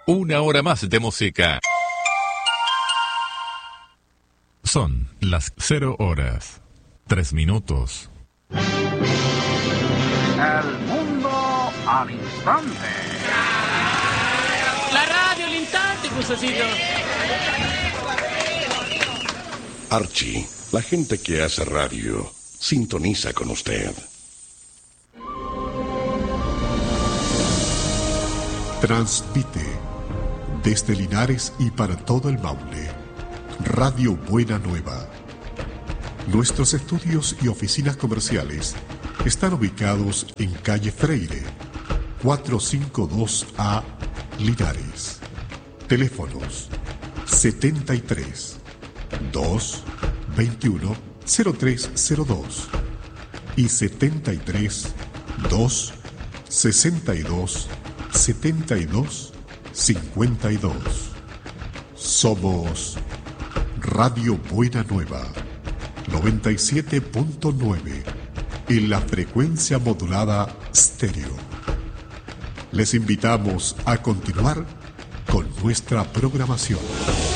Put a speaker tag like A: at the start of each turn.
A: Una hora más de música. Son las 0 horas, 3 minutos.
B: El mundo al instante.
C: La radio al instante, Cusacito.
D: Archie, la gente que hace radio, sintoniza con usted.
E: Transmite desde Linares y para todo el Maule, Radio Buena Nueva. Nuestros estudios y oficinas comerciales están ubicados en calle Freire, 452A, Linares. Teléfonos 73 2 21 0302 y 73 2 62 72 52. Somos Radio Buena Nueva 97.9 en la frecuencia modulada estéreo. Les invitamos a continuar con nuestra programación.